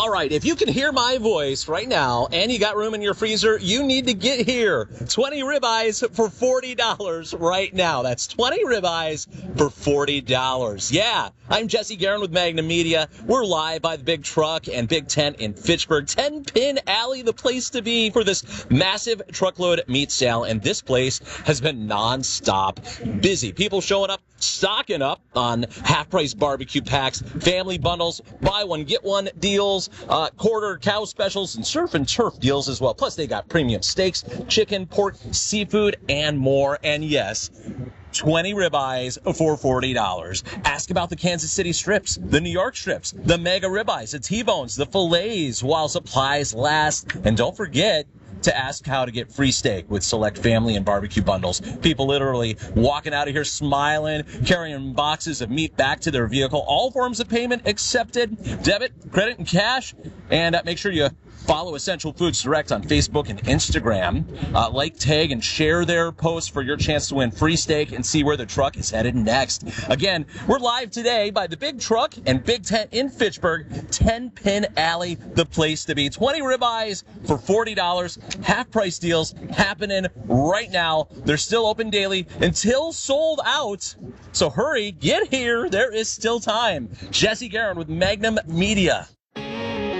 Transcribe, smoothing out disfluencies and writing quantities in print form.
All right, if you can hear my voice right now and you got room in your freezer, you need to get here. 20 ribeyes for $40 right now. That's 20 ribeyes for $40. Yeah, I'm Jesse Guerin with Magnum Media. We're live by the Big Truck and Big Tent in Fitchburg. 10 Pin Alley, the place to be for this massive truckload meat sale. And this place has been nonstop busy. People showing up, stocking up on half-price barbecue packs, family bundles, buy one, get one deals, quarter cow specials, and surf and turf deals as well. Plus, they got premium steaks, chicken, pork, seafood, and more. And yes, 20 ribeyes for $40. Ask about the Kansas City strips, the New York strips, the mega ribeyes, the T-bones, the fillets while supplies last. And don't forget to ask how to get free steak with select family and barbecue bundles. People literally walking out of here smiling, carrying boxes of meat back to their vehicle. All forms of payment accepted, debit, credit, and cash. And make sure you follow Essential Foods Direct on Facebook and Instagram. Like, tag, and share their posts for your chance to win free steak and see where the truck is headed next. Again, we're live today by the Big Truck and Big Tent in Fitchburg. 10 Pin Alley, the place to be. 20 ribeyes for $40. Half-price deals happening right now. They're still open daily until sold out. So hurry, get here. There is still time. Jesse Guerin with Magnum Media.